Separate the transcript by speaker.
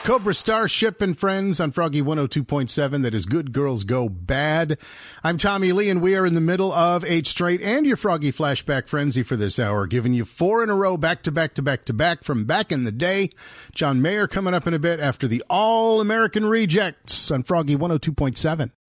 Speaker 1: Cobra Starship and Friends on Froggy 102.7. That is Good Girls Go Bad. I'm Tommy Lee, and we are in the middle of 8 Straight and your Froggy Flashback Frenzy for this hour, giving you 4 in a row, back to back to back to back from back in the day. John Mayer coming up in a bit after the All-American Rejects on Froggy 102.7.